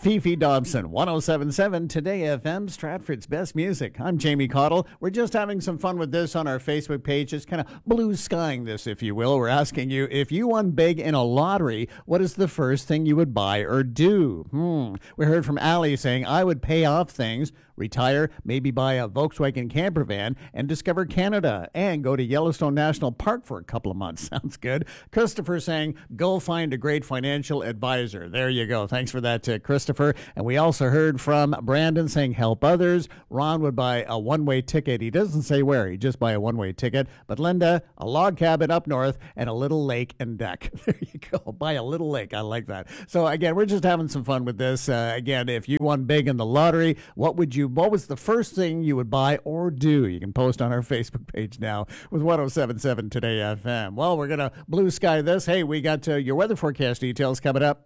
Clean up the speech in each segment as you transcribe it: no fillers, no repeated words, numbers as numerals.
Fifi Dobson, 1077 Today FM, Stratford's best music. I'm Jamie Cottle. We're just having some fun with this on our Facebook page, just kind of blue skying this, if you will. We're asking you, if you won big in a lottery, what is the first thing you would buy or do? We heard from Allie saying, I would pay off things, retire, maybe buy a Volkswagen camper van, and discover Canada, and go to Yellowstone National Park for a couple of months. Sounds good. Christopher saying, go find a great financial advisor. There you go. Thanks for that, Christopher. And we also heard from Brandon saying, help others. Ron would buy a one-way ticket. He doesn't say where. He just buy a one-way ticket. But Linda, a log cabin up north and a little lake and deck. There you go. Buy a little lake. I like that. So again, we're just having some fun with this. Again, if you won big in the lottery, what was the first thing you would buy or do? You can post on our Facebook page now with 1077 Today FM. Well, we're going to blue sky this. Hey, we got your weather forecast details coming up.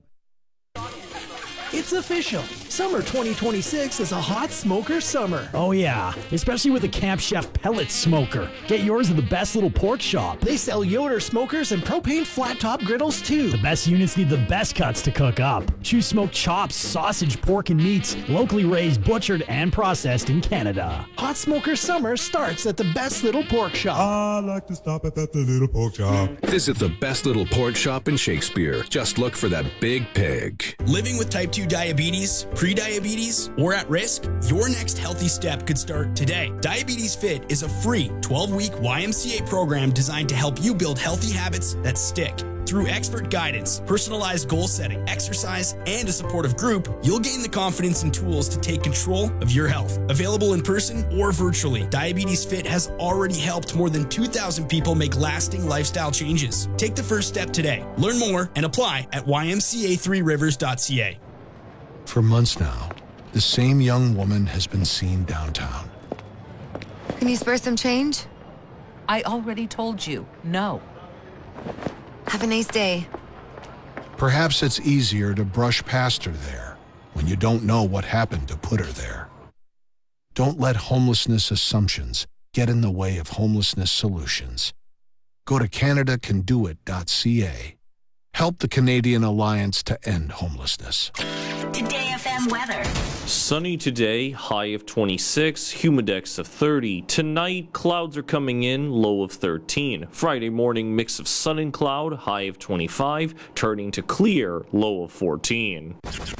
It's official. Summer 2026 is a hot smoker summer. Oh yeah, especially with the Camp Chef pellet smoker. Get yours at the Best Little Pork Shop. They sell Yoder smokers and propane flat top griddles too. The best units need the best cuts to cook up. Choose smoked chops, sausage, pork, and meats, locally raised, butchered, and processed in Canada. Hot smoker summer starts at the Best Little Pork Shop. I like to stop at the Little Pork Shop. Visit the Best Little Pork Shop in Shakespeare. Just look for that big pig. Living with type 2 diabetes, pre-diabetes, or at risk? Your next healthy step could start today. Diabetes Fit is a free 12-week YMCA program designed to help you build healthy habits that stick. Through expert guidance, personalized goal setting, exercise, and a supportive group, you'll gain the confidence and tools to take control of your health. Available in person or virtually, Diabetes Fit has already helped more than 2,000 people make lasting lifestyle changes. Take the first step today. Learn more and apply at ymca3rivers.ca. For months now, the same young woman has been seen downtown. Can you spare some change? I already told you, no. Have a nice day. Perhaps it's easier to brush past her there when you don't know what happened to put her there. Don't let homelessness assumptions get in the way of homelessness solutions. Go to CanadaCanDoIt.ca. Help the Canadian Alliance to end homelessness. Today FM weather. Sunny today, high of 26, humidex of 30. Tonight, clouds are coming in, low of 13. Friday morning, mix of sun and cloud, high of 25, turning to clear, low of 14.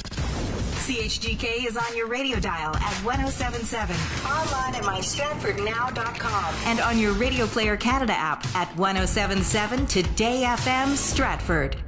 CHGK is on your radio dial at 1077, online at mystratfordnow.com, and on your Radio Player Canada app at 1077 Today FM Stratford.